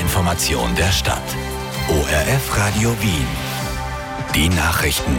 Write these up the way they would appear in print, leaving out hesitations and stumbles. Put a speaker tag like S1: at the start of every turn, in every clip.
S1: Information der Stadt. ORF Radio Wien. Die Nachrichten.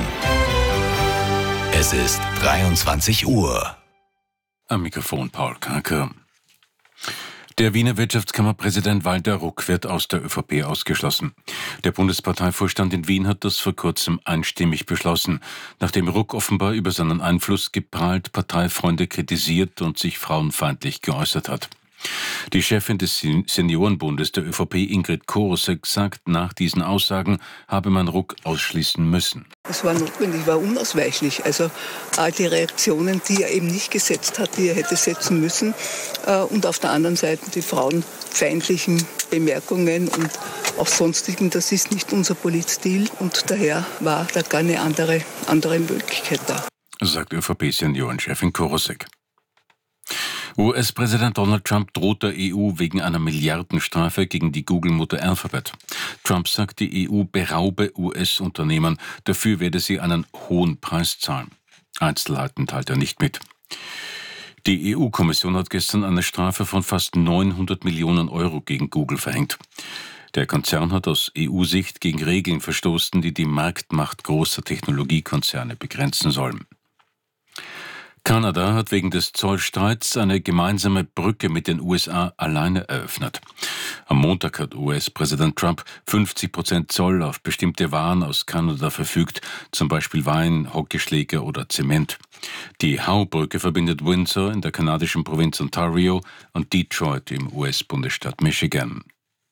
S1: Es ist 23 Uhr.
S2: Am Mikrofon Paul Kaker. Der Wiener Wirtschaftskammerpräsident Walter Ruck wird aus der ÖVP ausgeschlossen. Der Bundesparteivorstand in Wien hat das vor kurzem einstimmig beschlossen, nachdem Ruck offenbar über seinen Einfluss geprahlt Parteifreunde kritisiert und sich frauenfeindlich geäußert hat. Die Chefin des Seniorenbundes der ÖVP, Ingrid Korosek, sagt, nach diesen Aussagen habe man Ruck ausschließen müssen.
S3: Es war notwendig, war unausweichlich. Also all die Reaktionen, die er eben nicht gesetzt hat, die er hätte setzen müssen. Und auf der anderen Seite die frauenfeindlichen Bemerkungen und auch sonstigen, das ist nicht unser Politstil. Und daher war da gar eine andere Möglichkeit da.
S2: Sagt ÖVP-Seniorenchefin Korosek. US-Präsident Donald Trump droht der EU wegen einer Milliardenstrafe gegen die Google-Mutter Alphabet. Trump sagt, die EU beraube US-Unternehmen, dafür werde sie einen hohen Preis zahlen. Einzelheiten teilt er nicht mit. Die EU-Kommission hat gestern eine Strafe von fast 900 Millionen Euro gegen Google verhängt. Der Konzern hat aus EU-Sicht gegen Regeln verstoßen, die die Marktmacht großer Technologiekonzerne begrenzen sollen. Kanada hat wegen des Zollstreits eine gemeinsame Brücke mit den USA alleine eröffnet. Am Montag hat US-Präsident Trump 50% Zoll auf bestimmte Waren aus Kanada verfügt, zum Beispiel Wein, Hockeyschläger oder Zement. Die Howe-Brücke verbindet Windsor in der kanadischen Provinz Ontario und Detroit im US-Bundesstaat Michigan.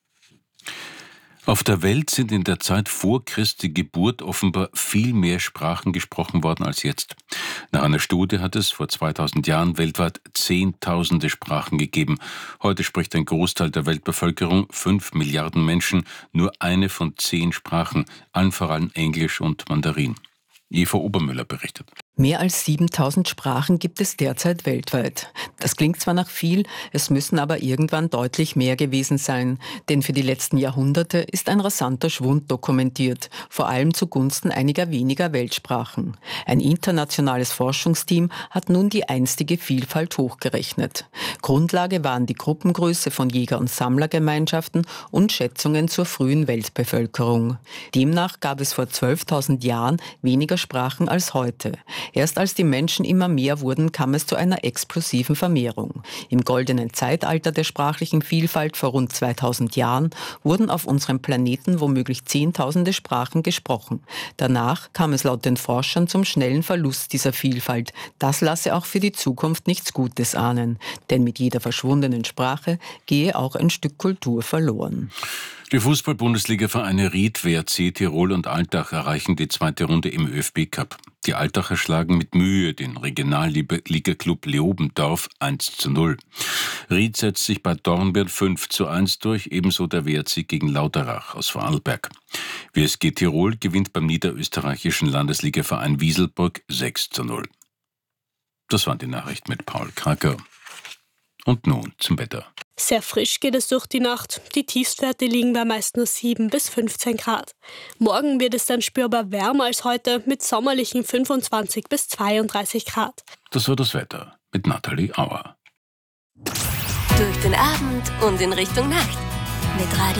S2: Auf der Welt sind in der Zeit vor Christi Geburt offenbar viel mehr Sprachen gesprochen worden als jetzt. Nach einer Studie hat es vor 2000 Jahren weltweit Zehntausende Sprachen gegeben. Heute spricht ein Großteil der Weltbevölkerung, 5 Milliarden Menschen, nur eine von 10 Sprachen, allen voran Englisch und Mandarin. Eva Obermüller berichtet.
S4: Mehr als 7000 Sprachen gibt es derzeit weltweit. Das klingt zwar nach viel, es müssen aber irgendwann deutlich mehr gewesen sein. Denn für die letzten Jahrhunderte ist ein rasanter Schwund dokumentiert, vor allem zugunsten einiger weniger Weltsprachen. Ein internationales Forschungsteam hat nun die einstige Vielfalt hochgerechnet. Grundlage waren die Gruppengröße von Jäger- und Sammlergemeinschaften und Schätzungen zur frühen Weltbevölkerung. Demnach gab es vor 12.000 Jahren weniger Sprachen als heute. Erst als die Menschen immer mehr wurden, kam es zu einer explosiven Vermehrung. Im goldenen Zeitalter der sprachlichen Vielfalt vor rund 2000 Jahren wurden auf unserem Planeten womöglich Zehntausende Sprachen gesprochen. Danach kam es laut den Forschern zum schnellen Verlust dieser Vielfalt. Das lasse auch für die Zukunft nichts Gutes ahnen. Denn mit jeder verschwundenen Sprache gehe auch ein Stück Kultur verloren.
S2: Die Fußball-Bundesliga-Vereine Ried, WRC, Tirol und Altach erreichen die zweite Runde im ÖFB-Cup. Die Altacher schlagen mit Mühe den Regionalliga-Club Leobendorf 1:0. Ried setzt sich bei Dornbirn 5:1 durch, ebenso der WRC gegen Lauterach aus Vorarlberg. WSG Tirol gewinnt beim niederösterreichischen Landesligaverein Wieselburg 6:0. Das waren die Nachrichten mit Paul Kaker. Und nun zum Wetter.
S5: Sehr frisch geht es durch die Nacht. Die Tiefstwerte liegen bei meist nur 7 bis 15 Grad. Morgen wird es dann spürbar wärmer als heute mit sommerlichen 25 bis 32 Grad.
S2: Das war das Wetter mit Nathalie Auer.
S6: Durch den Abend und in Richtung Nacht mit Radio